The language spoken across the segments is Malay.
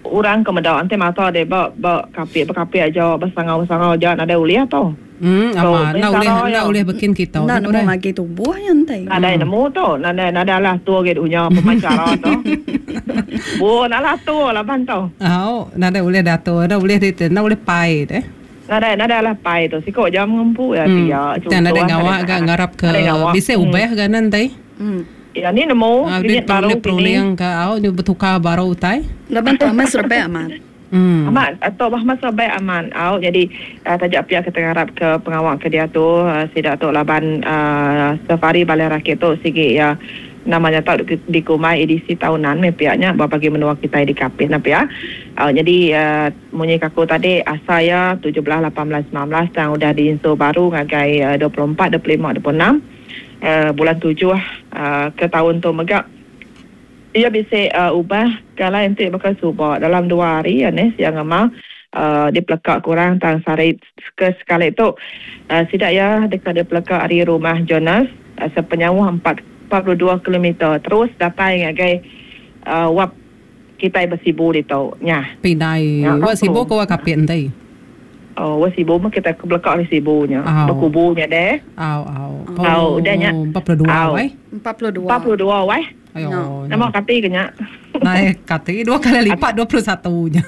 orang kemudian ante mata de ba kapi aja basangau aja ada uliah tau. Na uleh bikin kita. Na nemu lagi tubuh yang teh. Nada nemu tu, nada lah tu gitu punya pemacara tu. Bu nala tu lah bantau. Nada uleh dato, nada uleh itu, nada uleh pai deh. Nada lah pai tu. Siko jam ngempu ya dia. Dan nada ngawak agak ngarap ke bisa ubah kan nanti. Ya ni nemu. Ini baru yang ke ni bertukar baru utai. Laban tu aman serba aman. Aman atau masa baik aman jadi tajak pihak kita harap ke pengawal ke dia tu sidak tu laban safari balai rakyat tu sikit ya namanya tak di Kumai edisi tahunan pihaknya bagi menua kita di kapin ya jadi munyi kaku tadi saya 17 18 19 yang udah diinso baru ngagai 24 25 26 bulan 7 ke tahun tu megak. Ia bisa ubah kalau nanti bakal subah dalam 2 hari ya nes yang amal dipelekak kurang tang sari ke sekali itu sidak ya dekat dipelekak hari rumah Jonas sepenjauh 42 km terus datang ngagai wap kita bersibu di tau nya pinai wap sibu ko kapit nanti wap sibu mah kita kebelakak di sibunya berkubunya deh udahnya 42 wai 42 wai ayo nama kati kenya naik kati 2 kali lipat 21-nya.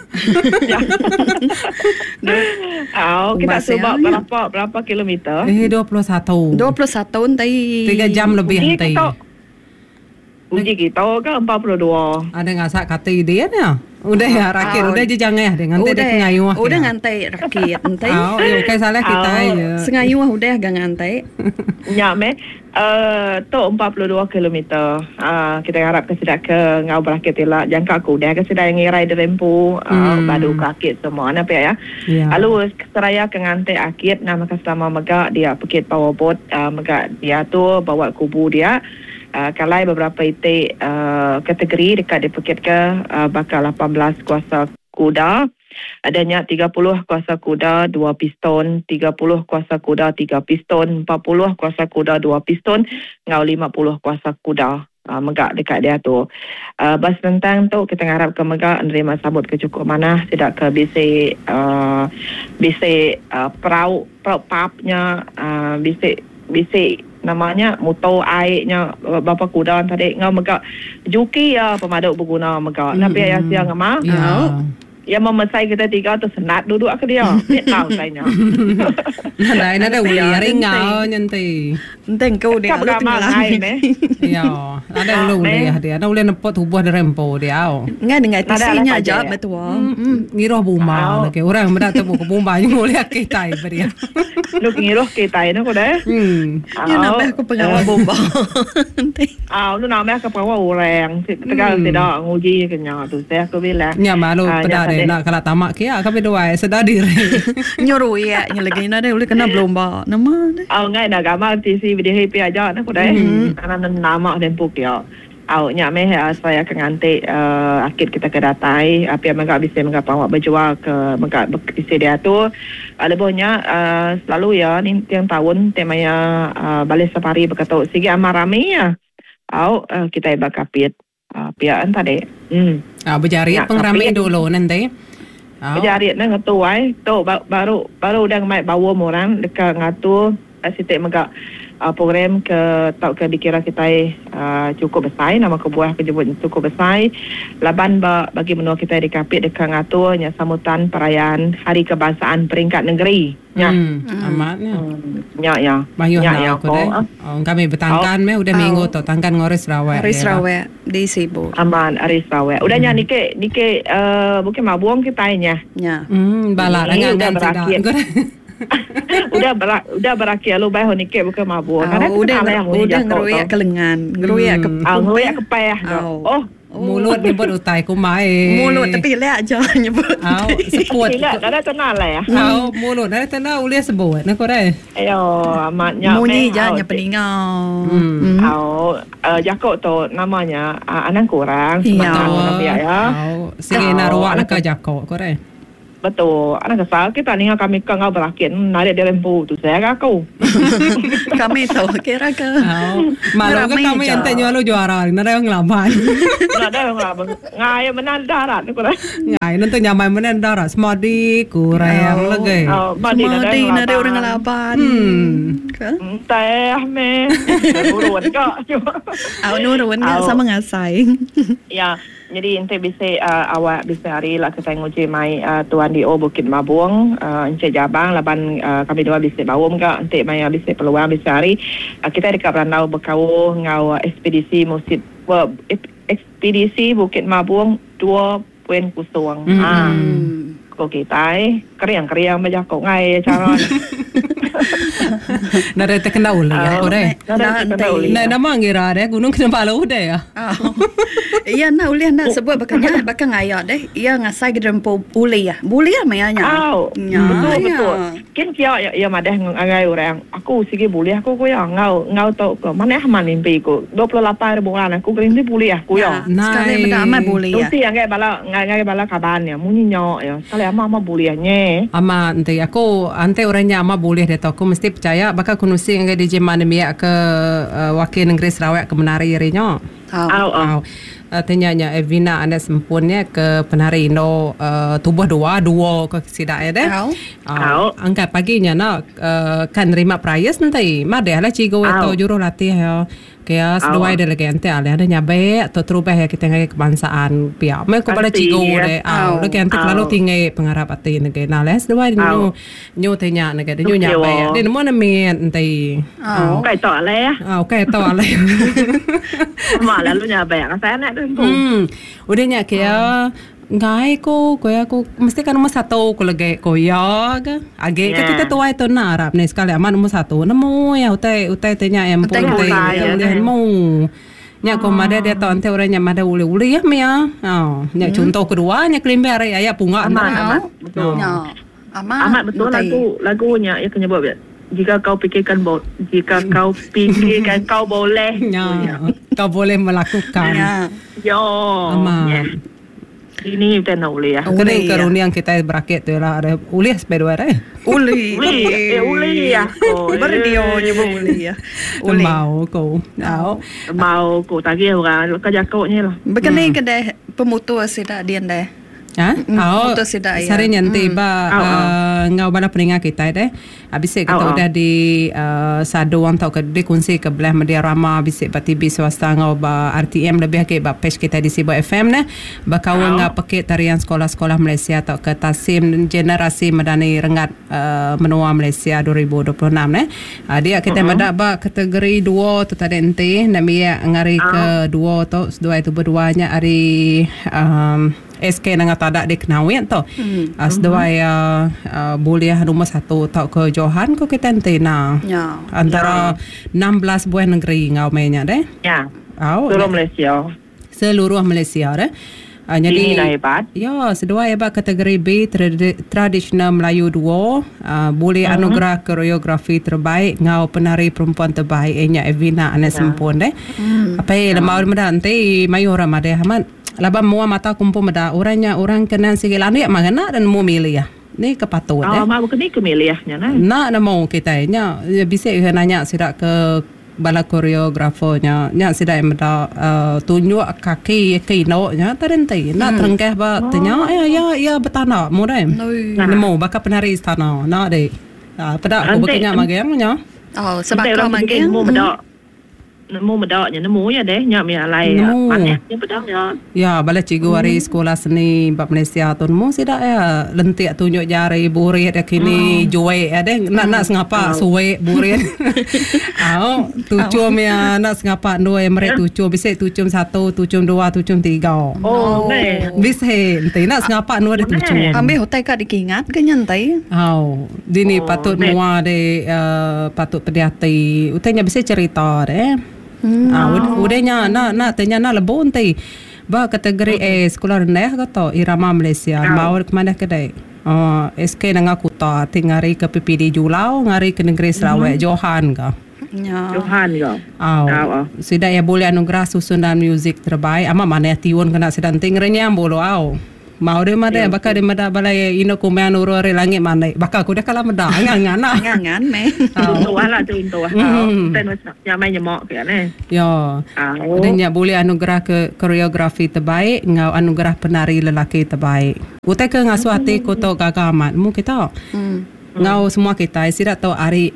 Kita coba berapa kilometer? 21 tadi 3 jam lebih nanti. Uji kita kan 42. Ada ngasak kati dia ya? Udah ya rakit udah je jangan dengan teh ngayuh. Udah ngantai rakit nanti. Oke salah kita aja. Sengayuh udah gang ngantai. Ya me tu 42 km. Kita harap ke sidak ke ngau berakit lah jangka aku dah ke sidak ngirai derempu badu rakit semua apa ya. Lalu seraya ke ngantai akit nama kasama megak dia Bukit Powerbot megak dia tu bawa kubu dia. Kalai beberapa itik kategori dekat di Phuket ke bakal 18 kuasa kuda adanya 30 kuasa kuda 2 piston 30 kuasa kuda 3 piston 40 kuasa kuda 2 piston ngau 50 kuasa kuda megak dekat dia tu bas tentang tu kita harap ke megak menerima sambut ke cukup mana tidak ke bisi perahu papnya bisi namanya motor airnya bapa kuda tadi ngau megak juki ya pemaduk berguna megak nabi ya siang ngama yang memesai kita 3 tu senat duduk ke dia tahu saya lain ada uli ringau nyantai enteng kau dia lu tinggal ya ada uli dia ada uli nepot tubuh ada rempo dia ngai dengan tisinya aja betul ngiroh buma lagi orang berat tu ke buma yang uli kita beri lu ngiroh kita ini kau dah ya nampak aku pengawal bumba lu nampak aku pengawal orang tegal tidak nguji kenyang tu saya aku bilang ya malu pada nak kalau tamak kia kami doa sedar diri nyuruh ya yang lagi ada boleh kena belomba nama ngai nak gambar tisi video happy aja nak dah anak nama dan puk ya nya meh saya ke nganti akid kita kedatai apa yang mereka bisa mereka bawa berjual ke mereka isi dia tu lebihnya selalu ya ni tiang tahun temanya balai safari berkata sigi amar ramai ya kita iba kapit pian tadi berjari pengramai dulu nanti berjari nang ngatuai tu baru udah mai bawa orang dekat ngatu sitik mereka program ke tau ke dikira kita cukup besar nama kebuah kejebut cukup besar laban bagi menua kita di kapit dekat ngatur nya sambutan perayaan Hari Kebangsaan peringkat negeri nya amatnya ya bayuh ya kami bertangkan udah minggu tu tangkan ngores Sarawak di Sibu aman Aris Sarawak udah nya nike bukan mabuang kita nya balak udah berakhir udah berakhir lu bayar nikah bukan mabuk udah ngeroyak ke lengan ngeroyak ke payah mulut nyebut utai ku mai mulut tapi lek aja nyebut sebut tidak ada tenang lah ya mulut ada tenang uliah sebut nak dah ayo amatnya muni janya peningau jakok tu namanya anak kurang ya sini naruak nak jakok kau dah Betul. Anak kesal kita ni kami kau ngau berakin narik dia lembu tu saya aku. Kami tahu kira ke. Malu ke kami yang tanya lu juara, nara yang ngelaban. Ada yang ngelaban. Ngai menang darat ni kurang. Ngai nanti nyamai mana darat, semadi kurang lagi. Semadi nara orang ngelaban. Teh me. Nurun kak. Nurun sama ngasai. Ya. Jadi ente bisa awak bisa hari lah kita nguji mai Tuan Dio Bukit Mabung Encik Jabang laban kami dua bisa bawum ke ente mai bisa peluang bisa hari kita dekat Randau berkau ngau ekspedisi musim ekspedisi Bukit Mabung 2.0. Okey tai keriang macam kau ngai cara nara terkena uli ya kore na nama ngira deh gunung Kinabalu deh ya iya na uli na sebut bakanya bakang ayat deh iya ngasai ke dempo uli ya mayanya betul kan kia ya madah ngai orang aku sigi buli aku ya ngau tau ke mana mimpi ku 28 bulan aku berhenti buli aku ya sekali benda amat buli ya tu yang ngai bala kaban ya munyok ya sekali ama buliannya ama ante orangnya ama boleh dia tahu aku mesti percaya bakal kunusi ngai di zaman dia ke wakil negeri Sarawak ke menari irinya tanya Evina anda sempunnya ke penari Indo tubuh dua ke sidak deh angkat paginya nak kan terima prize nanti made lah cigo atau juru latih ya kaya sedua ada lagi ante ada nyabe atau terubah ya kita ngai kebangsaan pihak mereka pada cigo deh lagi ante lalu tinggal pengharap ati ngai nales sedua nyu tanya ngai nyu nyabe ya dia mau nemen nanti kai to ale kai to ale malah lu nyabe kan saya nak udah nyak kaya ngai ko aku mesti kan nomor 1 ko lagi ko ya ke age ke kita tuai to na Arab ni sekali aman nomor 1 nemu ya utai tanya yang pun utai mau nya ko mada dia to ante orangnya mada uli ya mia nya contoh kedua nya kelimber ya bunga amat betul amat betul lagunya ya kena buat jika kau fikirkan kau boleh kau boleh melakukan ini kita nak uli ya. Kena karunia yang kita berakit tu lah ada uli sepeda ada. Uli ya. Berdio nyebut uli ya. Mau kau tadi orang kerja kau ni lah. Begini kedai pemutus tidak dia deh. Sari nyanti ngau bala peningat kita deh. Habis kita udah di sadu orang tahu ke di kunci ke belah media rama habis TV swasta ngau ba RTM lebih ke ba page kita di Sibo FM ne bakau ngau pakai tarian sekolah-sekolah Malaysia atau ke Tasim generasi Madani Rengat Menua Malaysia 2026 ne. Dia kita mendak ba kategori 2 tu tadi ente namanya ngari ke 2 tu 2 itu berduanya hari SK nang tadak di Kenawian tu. Asdua ya boleh nomor 1 tau ke Johan ko kita ntena. Antara 16 buah negeri ngau mainnya deh. Ya. Seluruh Malaysia deh. Jadi hebat. Ya, sedua hebat kategori B tradisional Melayu 2 boleh anugerah koreografi terbaik ngau penari perempuan terbaik Evina Anes Sempun deh. Apa lemau medan nanti mayu orang made Ahmad. Laba mua mata kumpul meda orang kenan sikit lanu ya mangana dan mau milih ya. Ni kepatut mau kena milihnya nah mau kita nya bisa nanya sidak ke bala koreografernya nya sidak meda tunjuk kaki no nya tarentai nak terengkeh ba tanya ya betana mau deh mau bakal penari istana nak deh pada aku bekenya magangnya sebab kau mageng nemu medaknya nemu ya deh nyak mia lai banyak yang pedang ya bala cikgu hari sekolah seni bab Malaysia tu nemu sidak ya lentik tunjuk jari burit ya kini juai ya deh nak sengapa suwe burit tucum ya nak sengapa dua yang mereka tucum bisa tucum 1 tucum 2 tucum 3 bisa ente nak sengapa dua dia tucum ambil hotel kat dikingat ke nyantai dini patut mua de patut pedihati utanya bisa cerita deh udahnya nak tanya nak lebon tadi ba kategori sekolah rendah kata irama Malaysia mau ke mana kedai SK nang aku ta tingari ke PPD Julau ngari ke negeri Sarawak Johan ka Johan ka sudah ya boleh anugerah susunan muzik terbaik ama mana tiun kena sedang tingrinya bolo Mau dia mada bakal dia mada balai ino kumayan uru hari langit mana. Bakal aku dah kalah mada ngan lah. Ngan me. Intuah lah tu intuah. Kita nyamai nyemak ke ni. Ya. Dia boleh anugerah ke koreografi terbaik, ngau anugerah penari lelaki terbaik. Utai ke ngasuh hati kotok gagamat mu kita. Ngau semua kita sirat tahu hari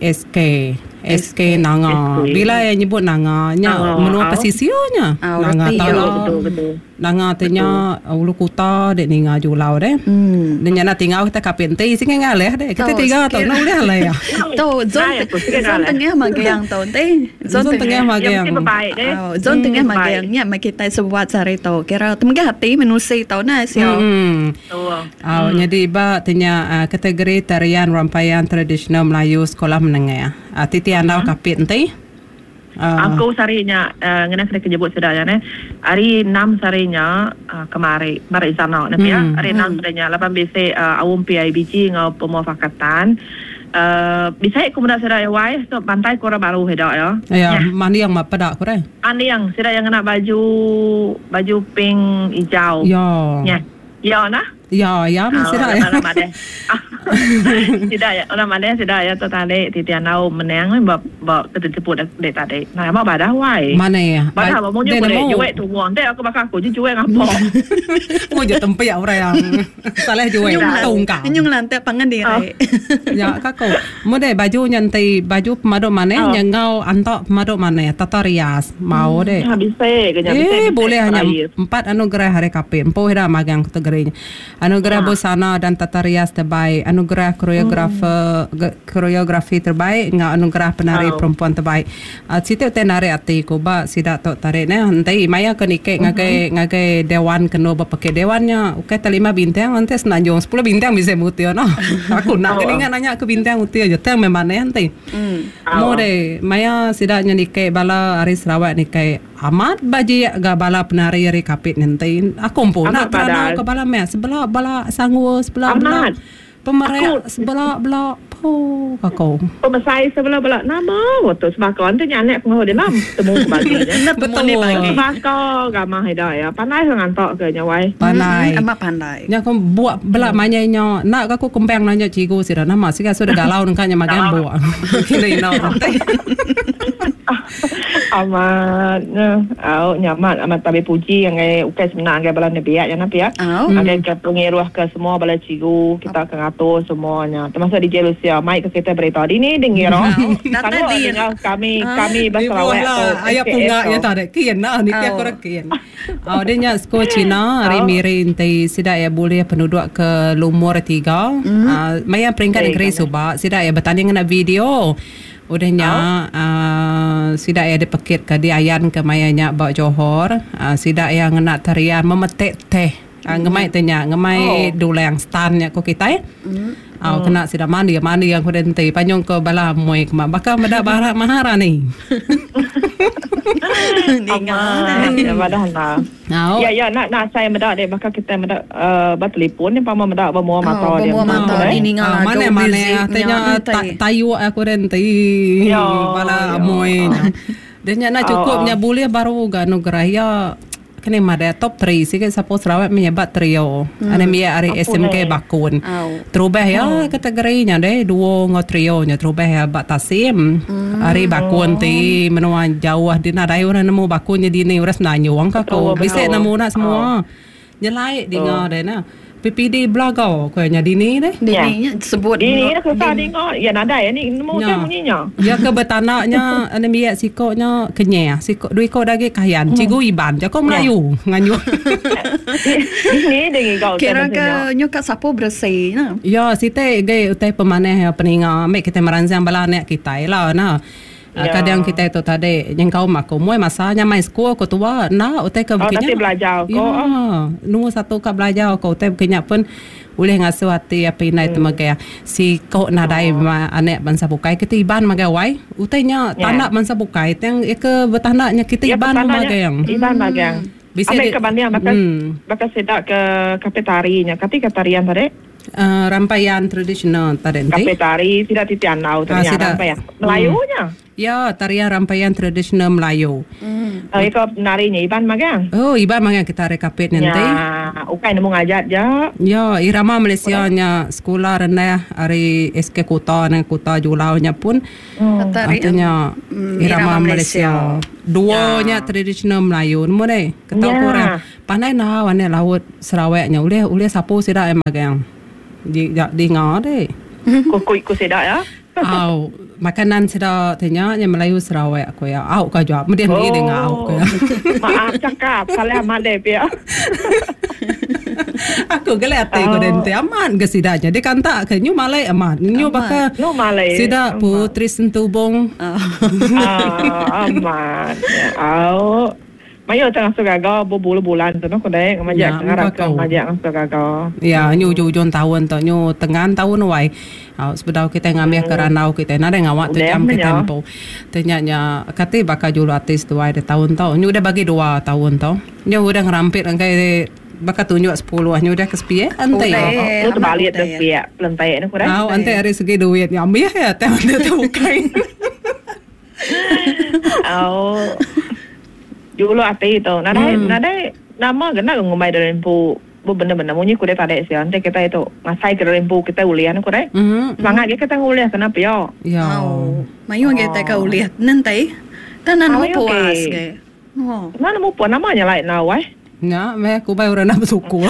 SK Nanga. Bila yang nyebut Nanga, nya menua posisionya. Nanga tahu. Nanga tanya ulu kuta dek ninga julau deh. Dan nyana tinggal kita kapente sih ngaleh deh. Kita tinggal tahu nak boleh lah ya. Tu zon tengah magiang tu teh. Zon tengah magiang. Zon tengah magiangnya mak kita sebuat sari tu. Kira tempat hati manusia tahu na siapa. Jadi ba tanya kategori tarian rampayan tradisional Melayu sekolah menengah. Titi anda kapit nanti? Aku sarinya ngena kena kejebut sedaya ne. Hari 6 sarinya kemari sana ne ya. Hari 6 sarinya 8 BC awum PIBG ngau pemuafakatan. Bisa aku muda sedaya wai so pantai Kora Baru heda ya. Ya, mandi yang mapada ko re. Ani yang sedaya ngena baju pink hijau. Ya. Ya nah. Ya, masih dah. Tidak ya, orang mana tidak ya tadi titian nau menang bawa keteput dek tadi. Nah, mau badah wai. Mana ya? Badah mau boleh jual tu uang. Dek aku bakal aku jual ngapa? Mau je tempat ya orang yang salah jual tungkang. Nyung lantai pangan diri. Ya, kakak. Mau deh baju nyantai baju pemaduk mana? Yang ngau antok pemaduk mana? Tata rias mau deh. Bisa. Boleh hanya 4 anugerah hari kapit. Empoh dah magang kategorinya. Anugerah busana dan tata rias terbaik, anugerah koreografi terbaik, ngau anugerah penari perempuan terbaik. Situ tenari ati ko ba sidak tok tarik ne hantai maya ke nikek ngagai dewan keno bapake dewannya ukai 5 bintang nanti senanjung 10 bintang bisa mutio no. Aku nak keningan nanya ke bintang mutio je tang memang ne hantai. Mo de maya sidaknya nikek bala hari Sarawak nikek amat baji ga bala penari hari kapit nanti. Aku pun nak terana ke bala me sebelah bala sanggup sebelah belah pemeraya sebelah belah kakau pemasai sebelah belah nama waktu semakon tu nyanek pengaruh dia nam temu sebagainya betul semakon gamah hidayah pandai sangat tok ke nyawai amat pandai nya kau buat belah manyanya nak aku kempeng nanya cikgu sih dah nama sih sudah galau nengkanya makan buat kini no amat nyaman amat tabi puji yang ukai sebenarnya bala nebiak ya nabi ya agai ke pengeruah ke semua bala cikgu kita akan atur semuanya termasuk di Jerusia mai ke kita berita ini dengar kami Sarawak ayah punga ya tadi kian nah ni aku rakian dia nya sekolah Cina hari mirin tei sidak ya boleh penduduk ke lumur 3 maya peringkat negeri Subak sidak ya bertanding dengan video udahnya sidak ya dipekit ke diayan ke mayanya bawa Johor sidak yang nak tarian memetik teh ngemai tanya ngemai dulang stannya ko kita kena sidak mandi yang kudente panyong ke bala moy kema bakal meda barat mahara ni ya badah lah ya nak saya meda deh bakal kita meda telefon ni pama meda bawa mata dia ini mana tanya tayu aku dente bala moy dia nak cukupnya boleh baru anugerah ya kini ada top 3 sih siapa Sarawak menyebut trio ada mia hari SMK Bakun terubah ya kategorinya deh 2 ngau trio nya terubah ya Batasim hari Bakun ti menua jauh di nadai orang nemu Bakunnya di ni uras nanyo wang kakau bisa nemu nak semua nyelai di ngau deh na PPD blogau kayaknya dini deh. Dini sebut dini susah dengar. Ya nada ya ni nemu bunyinya. Ya ke betanaknya ane miak sikoknya kenyah. Sikok dui ko dagi kahian. Cikgu Iban jako Melayu nganyu. Ini dengar kau. Kira ke nyuka sapu bersih nah. Ya site ge utai pemaneh peninga mek kita merancang bala nek kita lah nah. Kadang kita itu tadi yang kau maku moi masanya mai sekolah ko tua na utai ke begini nanti belajar ko nu satu ka belajar ko utai begini pun boleh ngasuh hati apa inai tu maga si ko nadai anek bansa bukai kita iban maga wai utainya tanak bansa bukai yang ke betanaknya kita iban maga yang bisa ambil ke banding bakal sedak ke kapetarinya ketika tarian tadi Rampayan tradisional tadi. Kape tari tidak titian nau ternyata rampayan. Melayunya. Ya, tarian rampayan tradisional Melayu. Iko narinya Iban magang. Oh, Iban magang kita rekapit nanti. Ya, ukai nemu ngajat je. Ya, irama Malaysia nya sekolah rendah hari SK Kota dan Kota Julau nya pun artinya irama Malaysia. Duanya tradisional Melayu. Nemu deh. Ketau korang. Panai na wane laut Sarawak nya. Ule sapu sida magang. Di ngau deh. Ku sedak ya. Au makanan sida tanya yang Melayu Sarawak aku ya. Au ka jawab mesti ni dengan au ka. Maaf cakap salah madep ya. Aku gelate ko den te aman ke sida nya. Dia kanta ke nyu malai aman. Nyu baka sida putri sentubong. Aman. Au Mayo tengah sugaga bulan tu ko dai ngajak ngarap ke ngajak sugaga. Ya nyu ujung tahun tu nyu tengah tahun wai. Sebedau kita ngambil ke ranau kita nada ngawak tu jam ke tempo. Ternyata kata bakal jual artis tu ada tahun tau. Nyu udah bagi 2 tahun tau. Nyu udah ngerampit angkai bakal tunjuk 10 nyu udah ke sepie ante. Tu terbalik tu sepie pelentai ni ko dai. Ante hari segi duit ni ambil ya tahun tu bukan. Julo ate itu. Nadai nama kena ngumai dari rempu. Benar-benar munyi kuda tadi sih. Ante kita itu ngasai ke rempu kita ulian kuda. Semangat kita ulian kenapa ya? Ya. Mayu kita ke ulian nanti. Tanan mau puas ke. Mana mau puas namanya lain nawai. Ya, me aku bayar orang nak suku.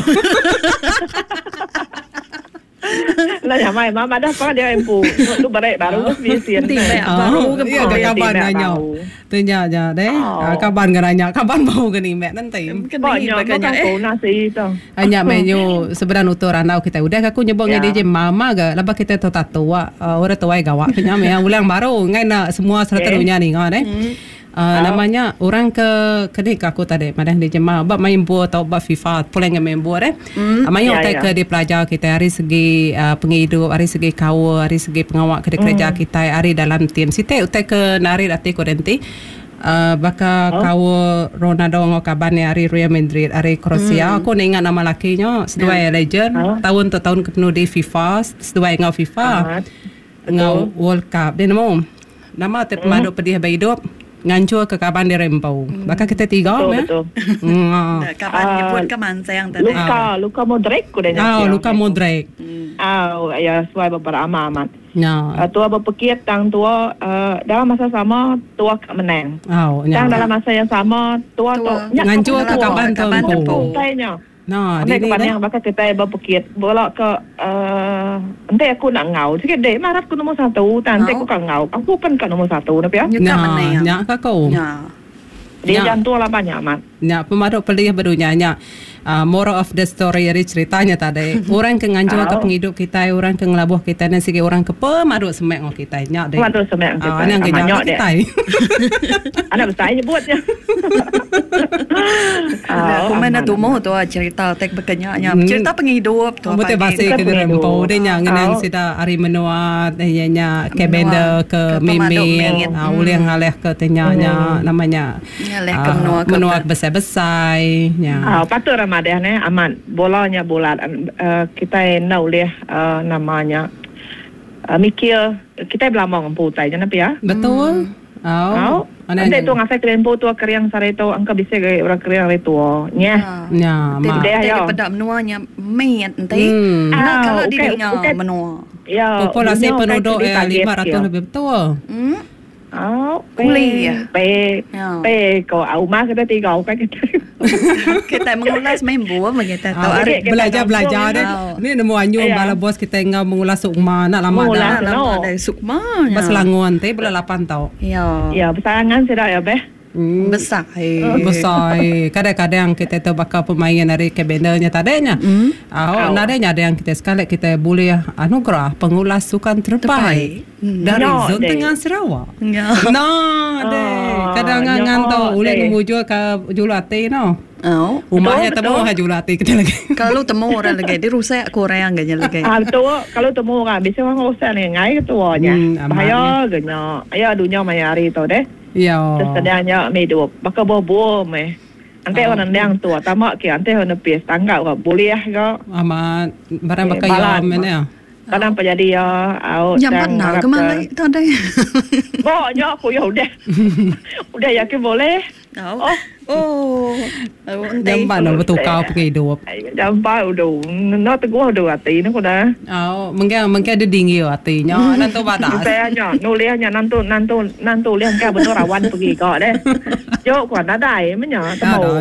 Lah ya mai mama dah pakai dia rempu. Lu baru biasian. Baru ke kaban nanya. Tanya deh. Kaban nanya, kaban mau ke ni mek nanti. Banyak kau nasi itu. Hanya menu sebenarnya utur anak kita udah aku nyebut ngede je mama ga laba kita tu tatua orang tua gawak kenya me ulang baru ngai nak semua serta dunia ni ngah deh. Namanya orang ke aku tadi madah di jemaah bab main buat atau bab FIFA pulang main buat main otak ke di pelajar kita hari segi penghidup hari segi kawa hari segi pengawak kerja kita hari dalam tim site otak ke nari ati korenti baka kawa Ronaldo ngokaban hari Real Madrid hari Croatia aku ingat nama lakinya sedua legend tahun penuh di FIFA sedua ngau FIFA ngau World Cup dia nama terpadu pedih hidup ngancur ke kaban di rempau. Maka kita tiga betul. Kaban nyebut kaman sayang tadi. Luka Modric ko din. Luka Modric. Ya suai beberapa amat. Ya. Tua berpikir tang tua dalam masa sama tua menang. Tang dalam masa yang sama tua ngancur ke kaban tempo. Nah, di ni yang bakal kita berpikir bola ke nanti aku nak ngau. Sikit deh marah aku nombor 1, nanti aku kan ngau. Aku pun kan nombor 1 tapi ya. Nya kau. Dia jantung lah banyak mat. Nya pemaduk pelih berunya nya. Moral of the story dari ceritanya tadi. Orang ke nganjur ke penghidup kita, orang ke ngelabuh kita dan segi orang ke pemaduk semek ngau kita nya deh. Pemaduk semek kita. Anak kenyok kita. Anak besar nyebutnya. Kumana tu mau tu cerita tek bekenya cerita penghidup tu betul bahasa ke rempau dia nya ngenang sida hari menua nya ke benda ke mimin ulih ngaleh ke tanya namanya menua besar-besar nya patut Ramadan aman bolanya bola kita nak ulih namanya mikir kita belama ngamputai jangan ya betul Nanti tu ngasai kelempo tu keriang sare tu angka bisa ke orang keriang itu nya. Nya, mak. Dia pada menuanya mayat nanti. Kalau di dengar menua. Ya. Populasi penduduk 500 lebih betul. Kuliah. Kau rumah kita 3 kita mengulas main buah kita tahu belajar deh. Ni nemu anyu bala bos kita ngau mengulas sukma nak lama dah. Sukma. Pas languan teh bela 8 tau. Ya, besangan sudah ya beh. Besar. Kadang-kadang kita tu bakal pemain dari kebendernya tadanya. Nadanya ada yang kita sekali kita boleh anugerah pengulas sukan terbaik dari zon tengah Sarawak. Kadang-kadang tu boleh memujuk ke julati no. Rumahnya temu julati kita lagi. Kalau temu orang lagi di rusak Korea enggaknya lagi. Kalau temu orang bisa orang rusak ni ngai ketuanya. Bahaya genya. Ayah dunia mayari tu deh. Ya. Tersedanya hidup. Maka bobo meh. Ante orang yang tua tamak ke ante orang pies tangga ko boleh ko. Ama barang bakayam mana? Kadang jadi ya au yang pernah ke mana tadi. Banyak aku ya udah. Udah ya ke boleh. Jamban nak betul kau pergi hidup. Jamban udah, nak teguh udah hati ni kau dah. Mungkin ada dingin hatinya, nanti badas. Saya nya, nuliahnya nanti lihat kau betul rawan pergi kau deh. Jauh kau dah dah, mana tahu.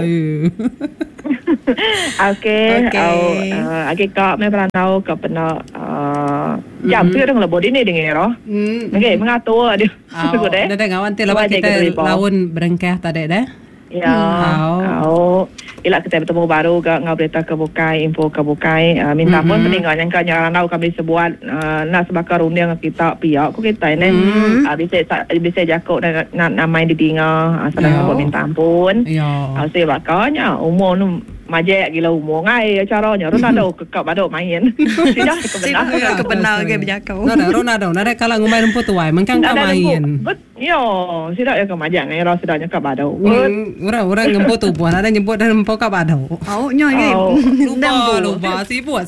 Okay. Aku kau memperantau kau pernah jam tu orang lebih ni dengar roh. Okay, mengatur dia. Dah ngawan tu lepas kita lawan berengkah tadi dah. Ya, ila kita bertemu baru ngau berita kebukai, info kebukai, minta pun peninggal yang kanya nau kami sebuat nak sebakar undang kita pihak kita ini, bisa jakok nak main di tinggal, asal nak minta ampun, saya bakarnya umur nu majek gila umur ngai caranya Ronaldo kekak badok main tidak kebenar ke berjakau Ronaldo nak kalah ngumai rumput tu ai mengkang ka main yo tidak ya ke majek ngai ro sedanya ka badok orang ngemput tu pun ada nyebut dan empau ka badok nya lupa sibuk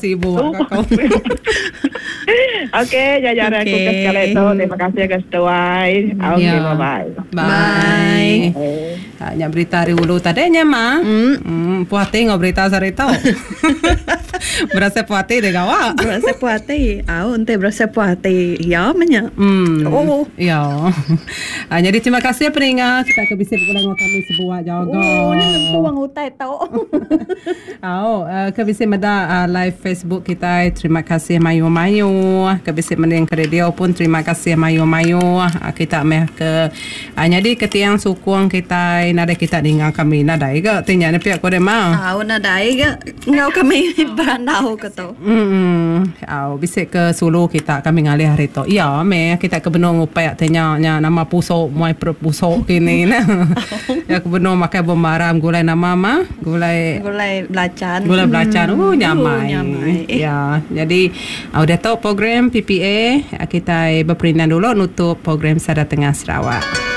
okey jajaran aku sekali tu terima kasih atas tuai okey bye hanya berita hari ulu tadinya mah puas tengok berita sari tau. Berasa puas hati deh kawan. Berasa puas hati. Ente berasa puas hati. Ya mana? Ya. Jadi terima kasih pendengar. Kita bisa ulang kami sebuah jaga. Ni tuang utai tau. Kita bisa meda live Facebook kita. Terima kasih mayu-mayu. Kita bisa mending ke radio pun terima kasih mayu-mayu. Kita meh ke jadi ketiang sukung kita nada kita dengar kami nada ke tanya ni pihak ko demang. Nadai ke ngau kami berandau ke tu. Bisa ke Sulu kita kami ngalih hari tu. Ya, kita ke benung upaya tanya nama pusok muai pusok kini nah. Ya ke benung makai bombaram gulai nama mah, gulai belacan. Gulai belacan. Nyamai. Ya, jadi udah tahu program PPA kita berperindah dulu nutup program Sada Tengah Sarawak.